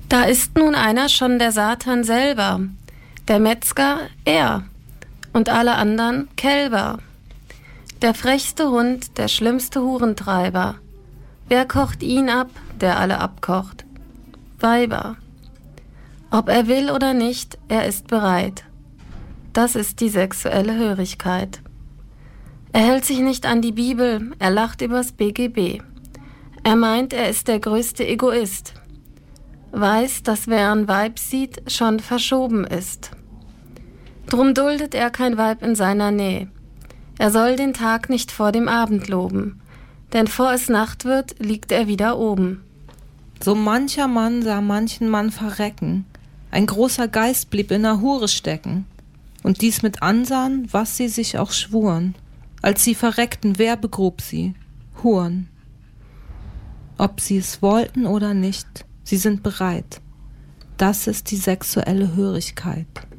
Da ist nun einer schon der Satan selber, der Metzger er und alle anderen Kälber. Der frechste Hund, der schlimmste Hurentreiber. Wer kocht ihn ab, der alle abkocht? Weiber. Ob er will oder nicht, er ist bereit. Das ist die sexuelle Hörigkeit. Er hält sich nicht an die Bibel, er lacht übers BGB. Er meint, er ist der größte Egoist. Weiß, dass wer ein Weib sieht, schon verschoben ist. Drum duldet er kein Weib in seiner Nähe. Er soll den Tag nicht vor dem Abend loben, denn vor es Nacht wird, liegt er wieder oben. So mancher Mann sah manchen Mann verrecken, ein großer Geist blieb in der Hure stecken, und dies mit ansahen, was sie sich auch schwuren. Als sie verreckten, wer begrub sie? Huren. Ob sie es wollten oder nicht, sie sind bereit. Das ist die sexuelle Hörigkeit.